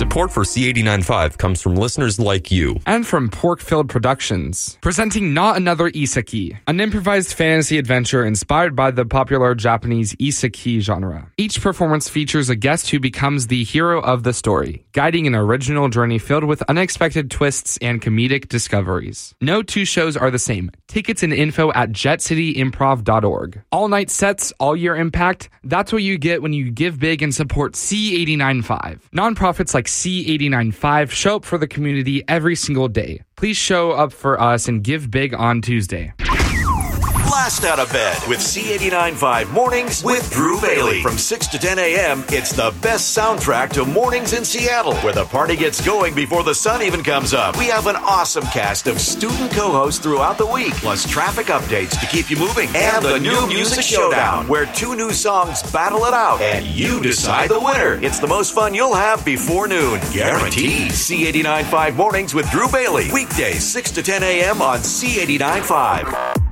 Support for C89.5 comes from listeners like you. And from Porkfilled Productions, presenting Not Another Isekai, an improvised fantasy adventure inspired by the popular Japanese isekai genre. Each performance features a guest who becomes the hero of the story, guiding an original journey filled with unexpected twists and comedic discoveries. No two shows are the same. Tickets and info at jetcityimprov.org. All-night sets, all-year impact, that's what you get when you give big and support C89.5. Nonprofits like C89.5 show up for the community every single day. Please show up for us and give big on Tuesday. Blast out of bed with C89.5 Mornings with Drew Bailey. From 6 to 10 a.m., it's the best soundtrack to mornings in Seattle, where the party gets going before the sun even comes up. We have an awesome cast of student co-hosts throughout the week, plus traffic updates to keep you moving, and the new Music Showdown, where 2 new songs battle it out, and you decide the winner. It's the most fun you'll have before noon. Guaranteed. C89.5 Mornings with Drew Bailey. Weekdays, 6 to 10 a.m. on C89.5.